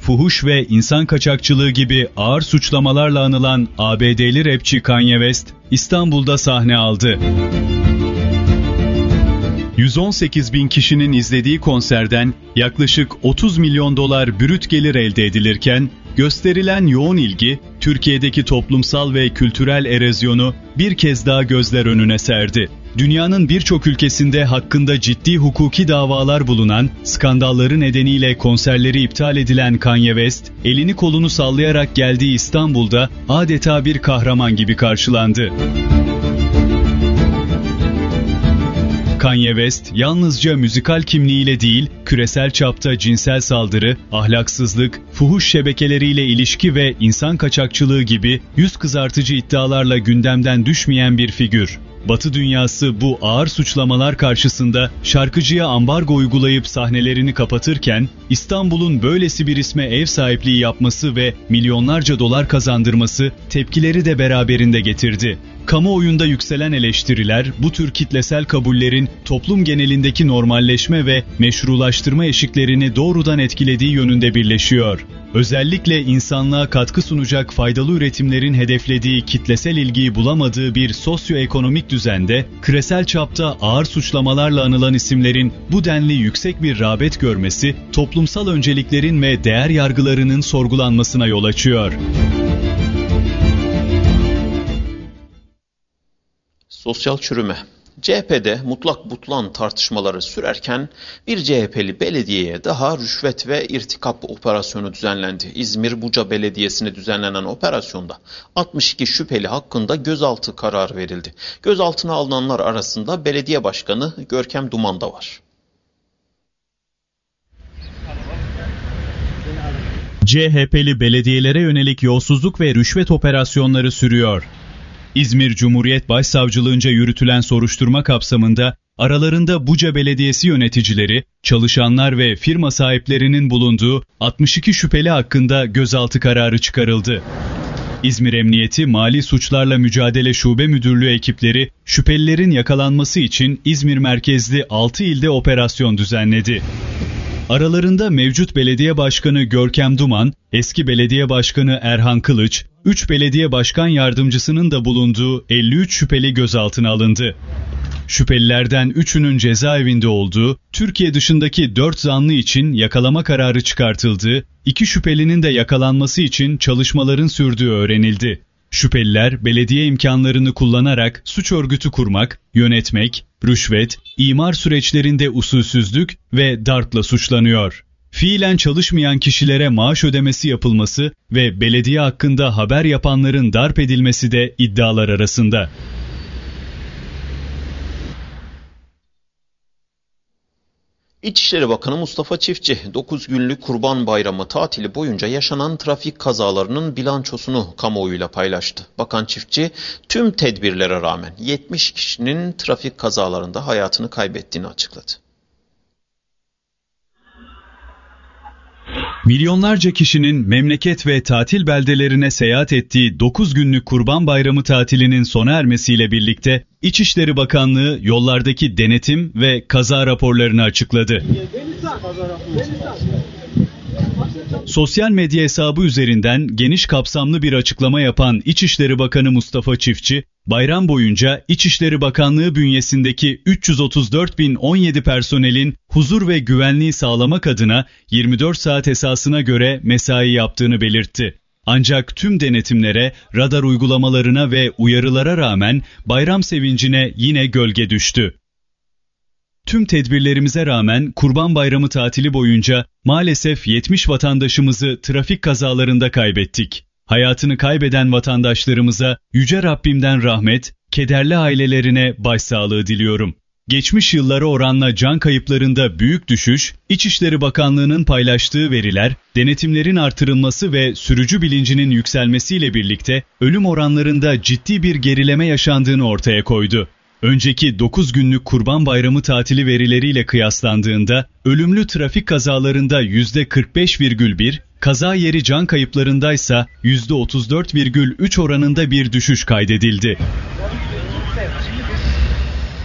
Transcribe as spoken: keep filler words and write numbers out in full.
fuhuş ve insan kaçakçılığı gibi ağır suçlamalarla anılan A B D'li rapçi Kanye West, İstanbul'da sahne aldı. yüz on sekiz bin kişinin izlediği konserden yaklaşık otuz milyon dolar brüt gelir elde edilirken, gösterilen yoğun ilgi, Türkiye'deki toplumsal ve kültürel erozyonu bir kez daha gözler önüne serdi. Dünyanın birçok ülkesinde hakkında ciddi hukuki davalar bulunan, skandalları nedeniyle konserleri iptal edilen Kanye West, elini kolunu sallayarak geldiği İstanbul'da adeta bir kahraman gibi karşılandı. Kanye West, yalnızca müzikal kimliğiyle değil, küresel çapta cinsel saldırı, ahlaksızlık, fuhuş şebekeleriyle ilişki ve insan kaçakçılığı gibi yüz kızartıcı iddialarla gündemden düşmeyen bir figür. Batı dünyası bu ağır suçlamalar karşısında şarkıcıya ambargo uygulayıp sahnelerini kapatırken, İstanbul'un böylesi bir isme ev sahipliği yapması ve milyonlarca dolar kazandırması tepkileri de beraberinde getirdi. Kamuoyunda yükselen eleştiriler, bu tür kitlesel kabullerin toplum genelindeki normalleşme ve meşrulaştırma eşiklerini doğrudan etkilediği yönünde birleşiyor. Özellikle insanlığa katkı sunacak faydalı üretimlerin hedeflediği kitlesel ilgiyi bulamadığı bir sosyoekonomik düzende, küresel çapta ağır suçlamalarla anılan isimlerin bu denli yüksek bir rağbet görmesi, toplumsal önceliklerin ve değer yargılarının sorgulanmasına yol açıyor. Sosyal çürüme. C H P'de mutlak butlan tartışmaları sürerken bir C H P'li belediyeye daha rüşvet ve irtikap operasyonu düzenlendi. İzmir Buca Belediyesi'ne düzenlenen operasyonda altmış iki şüpheli hakkında gözaltı kararı verildi. Gözaltına alınanlar arasında belediye başkanı Görkem Duman da var. C H P'li belediyelere yönelik yolsuzluk ve rüşvet operasyonları sürüyor. İzmir Cumhuriyet Başsavcılığınca yürütülen soruşturma kapsamında aralarında Buca Belediyesi yöneticileri, çalışanlar ve firma sahiplerinin bulunduğu altmış iki şüpheli hakkında gözaltı kararı çıkarıldı. İzmir Emniyeti Mali Suçlarla Mücadele Şube Müdürlüğü ekipleri şüphelilerin yakalanması için İzmir merkezli altı ilde operasyon düzenledi. Aralarında mevcut belediye başkanı Görkem Duman, eski belediye başkanı Erhan Kılıç, üç belediye başkan yardımcısının da bulunduğu elli üç şüpheli gözaltına alındı. Şüphelilerden üçünün cezaevinde olduğu, Türkiye dışındaki dört zanlı için yakalama kararı çıkartıldığı, iki şüphelinin de yakalanması için çalışmaların sürdüğü öğrenildi. Şüpheliler belediye imkanlarını kullanarak suç örgütü kurmak, yönetmek, rüşvet, imar süreçlerinde usulsüzlük ve darpla suçlanıyor. Fiilen çalışmayan kişilere maaş ödemesi yapılması ve belediye hakkında haber yapanların darp edilmesi de iddialar arasında. İçişleri Bakanı Mustafa Çiftçi, dokuz günlük Kurban Bayramı tatili boyunca yaşanan trafik kazalarının bilançosunu kamuoyuyla paylaştı. Bakan Çiftçi, tüm tedbirlere rağmen yetmiş kişinin trafik kazalarında hayatını kaybettiğini açıkladı. Milyonlarca kişinin memleket ve tatil beldelerine seyahat ettiği dokuz günlük Kurban Bayramı tatilinin sona ermesiyle birlikte İçişleri Bakanlığı yollardaki denetim ve kaza raporlarını açıkladı. Sosyal medya hesabı üzerinden geniş kapsamlı bir açıklama yapan İçişleri Bakanı Mustafa Çiftçi, bayram boyunca İçişleri Bakanlığı bünyesindeki üç yüz otuz dört bin on yedi personelin huzur ve güvenliği sağlamak adına yirmi dört saat esasına göre mesai yaptığını belirtti. Ancak tüm denetimlere, radar uygulamalarına ve uyarılara rağmen bayram sevincine yine gölge düştü. Tüm tedbirlerimize rağmen Kurban Bayramı tatili boyunca maalesef yetmiş vatandaşımızı trafik kazalarında kaybettik. Hayatını kaybeden vatandaşlarımıza Yüce Rabbimden rahmet, kederli ailelerine başsağlığı diliyorum. Geçmiş yıllara oranla can kayıplarında büyük düşüş, İçişleri Bakanlığı'nın paylaştığı veriler, denetimlerin artırılması ve sürücü bilincinin yükselmesiyle birlikte ölüm oranlarında ciddi bir gerileme yaşandığını ortaya koydu. Önceki dokuz günlük Kurban Bayramı tatili verileriyle kıyaslandığında ölümlü trafik kazalarında yüzde kırk beş virgül bir, kaza yeri can kayıplarındaysa yüzde otuz dört virgül üç oranında bir düşüş kaydedildi.